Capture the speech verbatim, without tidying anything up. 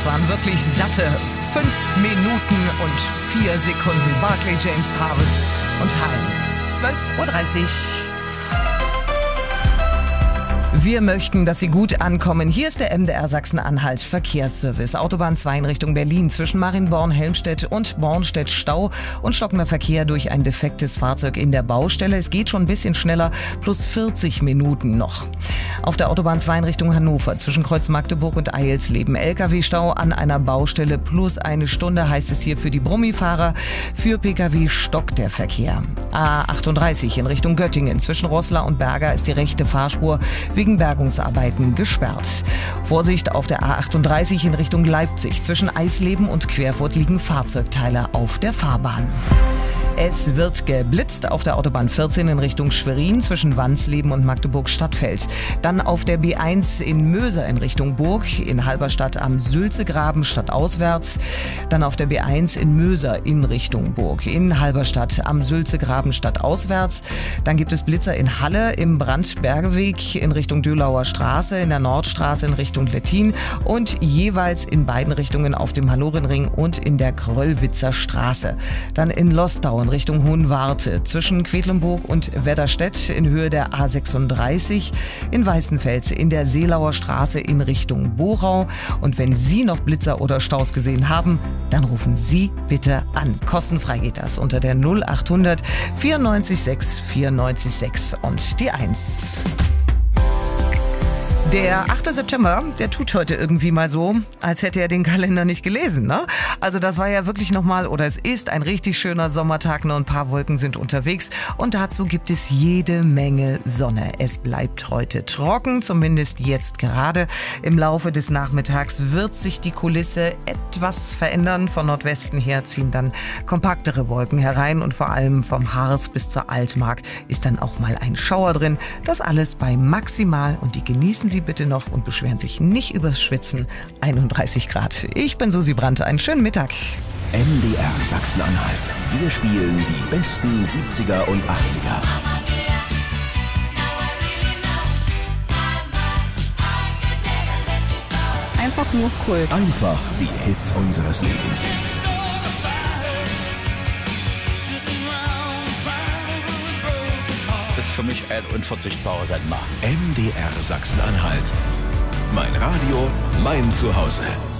Das waren wirklich satte fünf Minuten und vier Sekunden. Barclay James Harvest und Heim. zwölf Uhr dreißig. Wir möchten, dass Sie gut ankommen. Hier ist der M D R Sachsen-Anhalt Verkehrsservice. Autobahn zwei in Richtung Berlin zwischen Marienborn, Helmstedt und Bornstedt Stau und stockender Verkehr durch ein defektes Fahrzeug in der Baustelle. Es geht schon ein bisschen schneller, plus vierzig Minuten noch. Auf der Autobahn zwei in Richtung Hannover zwischen Kreuz Magdeburg und Eilsleben. L K W-Stau an einer Baustelle plus eine Stunde heißt es hier für die Brummifahrer. Für Pkw stockt der Verkehr. A achtunddreißig in Richtung Göttingen zwischen Roßla und Berger ist die rechte Fahrspur wegen Bergungsarbeiten gesperrt. Vorsicht auf der A achtunddreißig in Richtung Leipzig. Zwischen Eisleben und Querfurt liegen Fahrzeugteile auf der Fahrbahn. Es wird geblitzt auf der Autobahn vierzehn in Richtung Schwerin zwischen Wansleben und Magdeburg-Stadtfeld. Dann auf der B eins in Möser in Richtung Burg, in Halberstadt am Sülzegraben stadtauswärts. Dann auf der B eins in Möser in Richtung Burg, in Halberstadt am Sülzegraben stadtauswärts. Dann gibt es Blitzer in Halle im Brandbergeweg in Richtung Dölauer Straße, in der Nordstraße in Richtung Lettin und jeweils in beiden Richtungen auf dem Hallorenring und in der Kröllwitzer Straße. Dann in Lostau in Richtung Hohenwarte zwischen Quedlinburg und Wedderstedt in Höhe der A sechsunddreißig, in Weißenfels in der Seelauer Straße in Richtung Borau. Und wenn Sie noch Blitzer oder Staus gesehen haben, dann rufen Sie bitte an. Kostenfrei geht das unter der null achthundert vierundneunzig sechs vierundneunzig sechs und die eins. Der achte September, der tut heute irgendwie mal so, als hätte er den Kalender nicht gelesen, ne? Also das war ja wirklich nochmal, oder es ist ein richtig schöner Sommertag, nur ein paar Wolken sind unterwegs und dazu gibt es jede Menge Sonne. Es bleibt heute trocken, zumindest jetzt gerade. Im Laufe des Nachmittags wird sich die Kulisse etwas verändern. Von Nordwesten her ziehen dann kompaktere Wolken herein und vor allem vom Harz bis zur Altmark ist dann auch mal ein Schauer drin. Das alles bei maximal, und die genießen Sie bitte noch und beschweren sich nicht übers Schwitzen, einunddreißig Grad. Ich bin Susi Brandt, einen schönen Mittag. M D R Sachsen-Anhalt. Wir spielen die besten siebziger und achtziger. Einfach nur Kult. Einfach die Hits unseres Lebens. Das ist für mich ein unverzichtbarer Sender. M D R Sachsen-Anhalt. Mein Radio, mein Zuhause.